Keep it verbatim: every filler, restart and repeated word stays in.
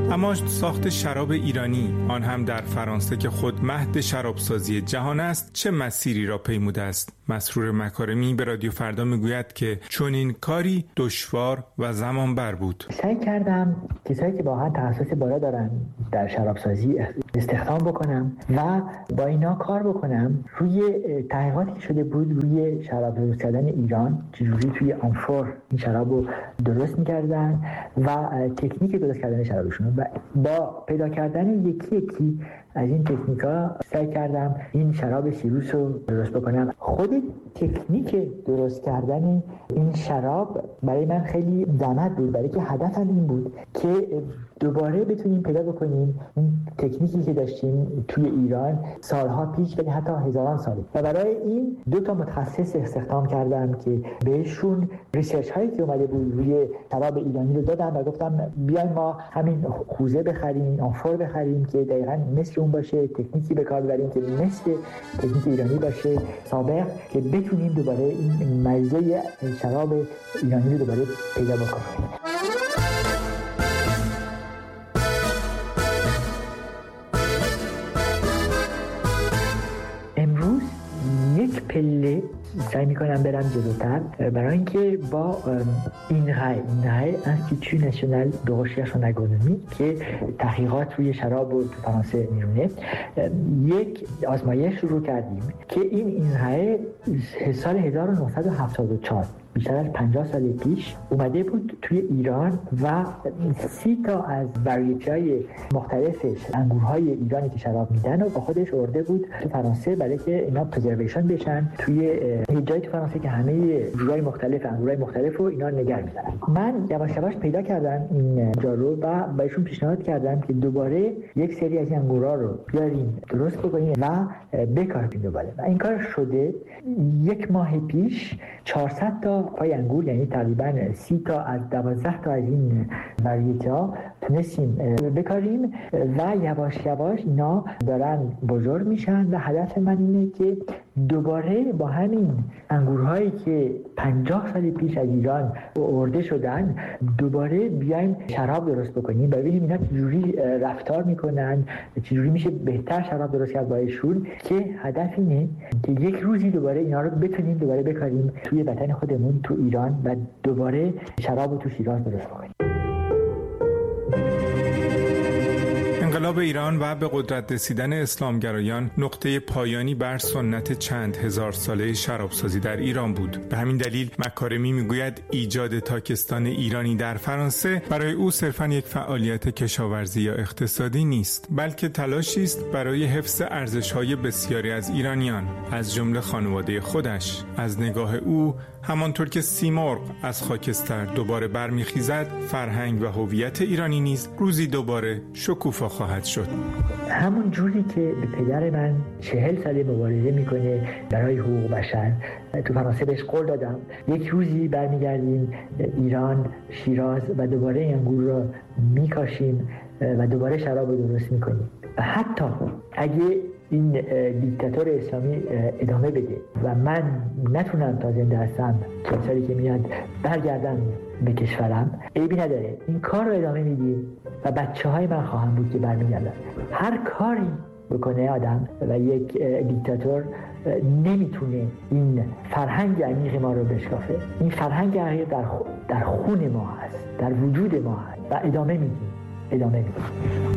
اما ساخت شراب ایرانی، آن هم در فرانسه که خود مهد شرابسازی جهان است، چه مسیری را پیموده است؟ مسرور مکارمی به رادیو فردا میگوید که چون این کاری دشوار و زمانبر بود. سعی کردم کسایی که واقعا تخصص بالا دارن در شرابسازی استخدام بکنم و با اینا کار بکنم روی تحقیقاتی که شده بود روی شراب درست کردن ایران، چجوری توی آمفور این شراب رو درست میکردن و تکنیک درست کردن شرابشون. و با پیدا کردن یکی یکی از این تکنیکا سعی کردم این شراب سیروس رو درست بکنم. خود تکنیک درست کردن این شراب برای من خیلی زحمت بود، برای که هدفم این بود که دوباره بتونیم پیدا بکنیم این تکنیکی که داشتیم توی ایران سالها پیش، ولی حتی هزاران ساله. و برای این دو تا متخصص استخدام کردم که بهشون ریسرچ هایی که اومده بود روی شراب ایرانی رو دادم و گفتم بیاین ما همین خوزه بخریم، آنفور بخریم که دقیقاً مثل اون باشه، تکنیکی به کار ببریم که مثل تکنیک ایرانی باشه سابق، که بتونیم دوباره این مزه شراب ایرانی رو دوباره پیدا بکنیم. امروز یک پله سعی میکنم برم جلوتر، برای اینکه با اینغای اینغای انستیتو نشنال دو رشرش ان اگرونومی که تحقیقات روی شراب رو تو فرانسه میرونه، یک آزمایش شروع کردیم که این اینغای سال هزار و نهصد و هفتاد و چهار، بیشتر از پنجاه سال پیش اومده بود توی ایران و سی تا از وریتی‌های مختلفش انگورهای ایرانی که شراب میدن و با خودش آورده بود تو فرانسه برای که اینا پرزرویشن بشن توی یه جایی تو فرانسه که همه جورای مختلف انگورهای مختلف رو اینا نگه می‌دارن. من یواش یواش پیدا کردم این جا رو و بهشون پیشنهاد کردم که دوباره یک سری از این انگورها رو بیاریم درست بکنیم و بکاریم دوباره. و این کار شده. یک ماه پیش چهارصد تا پای انگور، یعنی تقریبا سی تا از دوازده تا از این وریتی‌ها تونستیم بکاریم و یواش یواش اینا دارن بزرگ میشن و هدف من اینه که دوباره با همین انگورهایی که پنجاه سال پیش از ایران آورده شدن دوباره بیایم شراب درست بکنیم و ببینیم اینا چجوری رفتار میکنن، چجوری میشه بهتر شراب درست کرد بایشون، که هدف اینه که یک روزی دوباره اینا رو بتونیم دوباره بکاریم توی وطن خودمون تو ایران و دوباره شراب رو تو شیراز درست بکنیم. انقلاب ایران و به قدرت رسیدن اسلامگرایان نقطه پایانی بر سنت چند هزار ساله شرابسازی در ایران بود. به همین دلیل مکارمی میگوید ایجاد تاکستان ایرانی در فرانسه برای او صرفاً یک فعالیت کشاورزی یا اقتصادی نیست، بلکه تلاشی است برای حفظ ارزش‌های بسیاری از ایرانیان، از جمله خانواده خودش. از نگاه او همانطور که سیمرغ از خاکستر دوباره برمیخیزد، فرهنگ و هویت ایرانی نیز روزی دوباره شکوفا خواهد شد. همون جوری که به پدر من چهل ساله مبارزه میکنه برای حقوق بشر، تو فرانسه بهش قول دادم یک روزی برمیگردیم ایران، شیراز و دوباره این انگور رو میکاشیم و دوباره شراب رو درست میکنیم. و حتی اگه این دیکتاتور اسلامی ادامه بده و من نتونم تا زنده هستم چند سالی که میاد برگردم به کشورم، عیبی نداره، این کار رو ادامه میدیم و بچه های من خواهم بود که برمیگردن. هر کاری بکنه آدم و یک دیکتاتور نمیتونه این فرهنگ عمیق ما رو بشکافه. این فرهنگ عمیق در, در خون ما هست، در وجود ما هست و ادامه میدیم ادامه میدیم